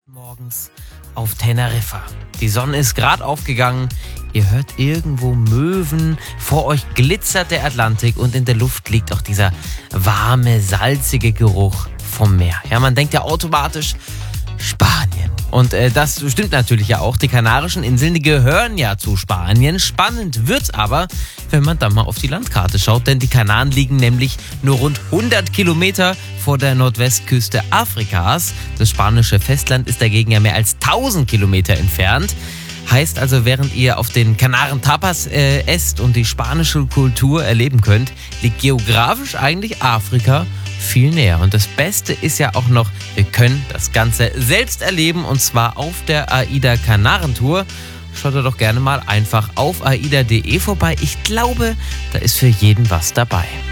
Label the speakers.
Speaker 1: Morgens auf Teneriffa. Die Sonne ist gerade aufgegangen. Ihr hört irgendwo Möwen. Vor euch glitzert der Atlantik und in der Luft liegt auch dieser warme, salzige Geruch vom Meer. Ja, man denkt ja automatisch Spanien. Und das stimmt natürlich ja auch. Die Kanarischen Inseln, die gehören ja zu Spanien. Spannend wird's aber, wenn man dann mal auf die Landkarte schaut, denn die Kanaren liegen nämlich nur rund 100 Kilometer vor der Nordwestküste Afrikas. Das spanische Festland ist dagegen ja mehr als 1000 Kilometer entfernt. Heißt also, während ihr auf den Kanaren Tapas esst und die spanische Kultur erleben könnt, liegt geografisch eigentlich Afrika viel näher. Und das Beste ist ja auch noch, wir können das Ganze selbst erleben und zwar auf der AIDA Kanarentour. Schaut doch gerne mal einfach auf aida.de vorbei. Ich glaube, da ist für jeden was dabei.